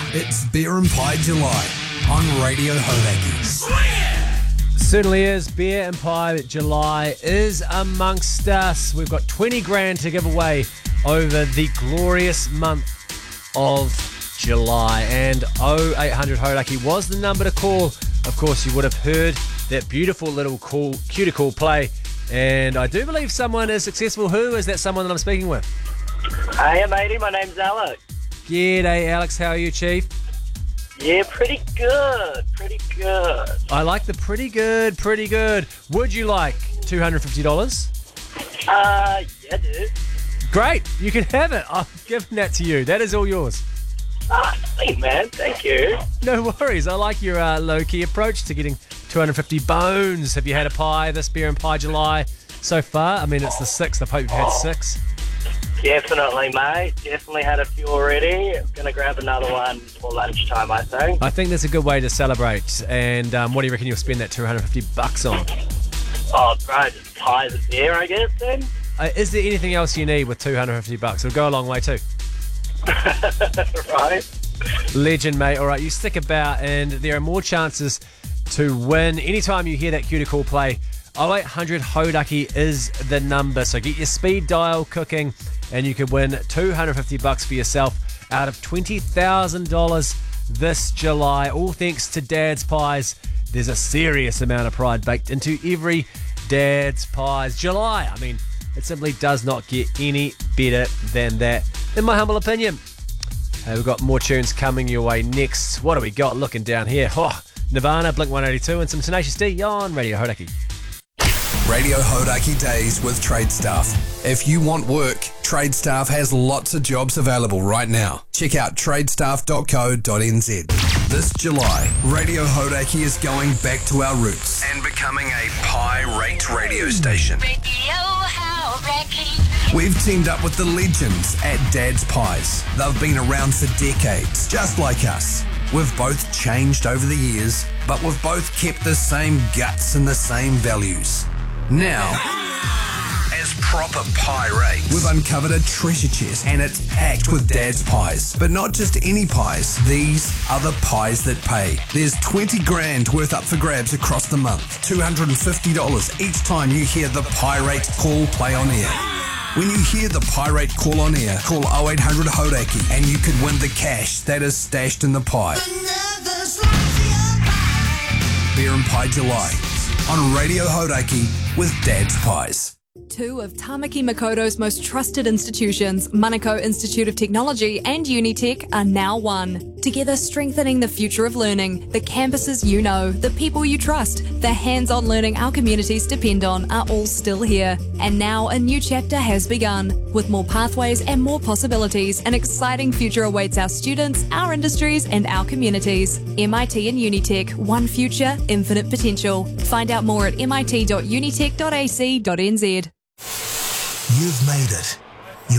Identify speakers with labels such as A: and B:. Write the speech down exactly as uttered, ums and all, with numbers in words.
A: It's Beer and Pie July on Radio Hodaki.
B: Certainly is. Beer and Pie July is amongst us. We've got twenty grand to give away over the glorious month of July. And oh eight hundred Hodaki was the number to call. Of course, you would have heard that beautiful little cool cuticle play. And I do believe someone is successful. Who is that someone that I'm speaking with?
C: Hey, matey, my name's Alex.
B: G'day, Alex. How are you, Chief?
C: Yeah, pretty good, pretty good.
B: I like the pretty good, pretty good. Would you like two hundred fifty dollars?
C: Uh, yeah, dude.
B: Great. You can have it. I'm giving that to you. That is all yours.
C: Ah, sweet, man. Thank you.
B: No worries. I like your uh, low-key approach to getting two hundred fifty bones. Have you had a pie this Beer and Pie July so far? I mean, it's the sixth. I hope you've had six.
C: Definitely, mate. Definitely had a few already. Gonna grab another one for lunchtime, I think.
B: I think that's a good way to celebrate. And um, what do you reckon you'll spend that two hundred fifty bucks on?
C: Oh, bro, just pies and beer, I guess, then.
B: Uh, is there anything else you need with two hundred fifty bucks? It'll go a long way too.
C: Right.
B: Legend, mate. All right, you stick about, and there are more chances to win anytime you hear that cuticle play. oh eight hundred Hodaki is the number, so get your speed dial cooking, and you could win two hundred fifty bucks for yourself out of twenty thousand dollars this July. All thanks to Dad's Pies. There's a serious amount of pride baked into every Dad's Pies. July, I mean, it simply does not get any better than that, in my humble opinion. Hey, we've got more tunes coming your way next. What do we got looking down here? Oh, Nirvana, Blink one eighty-two, and some Tenacious D on Radio Hodaki.
A: Radio Hodaki Days with Trade Staff. If you want work, Trade Staff has lots of jobs available right now. Check out tradestaff dot co dot n z. This July, Radio Hodaki is going back to our roots and becoming a pie-rate radio station.
D: Radio Hodaki.
A: We've teamed up with the legends at Dad's Pies. They've been around for decades, just like us. We've both changed over the years, but we've both kept the same guts and the same values. Now, as proper pie rates, we've uncovered a treasure chest and it's packed with Dad's Pies. But not just any pies, these are the pies that pay. There's twenty grand worth up for grabs across the month. two hundred fifty dollars each time you hear the pie rate call play on air. When you hear the Pirate call on air, call oh eight hundred Hodaki and you could win the cash that is stashed in the pie. Beer and Pie July on Radio Hodaki with Dad's Pies.
E: Two of Tamaki Makoto's most trusted institutions, Manukau Institute of Technology and Unitec, are now one. Together strengthening the future of learning, the campuses you know, the people you trust, the hands-on learning our communities depend on are all still here. And now a new chapter has begun. With more pathways and more possibilities, an exciting future awaits our students, our industries and our communities. M I T and Unitec, one future, infinite potential. Find out more at mit dot unitec dot a c dot n z.
A: You've made it.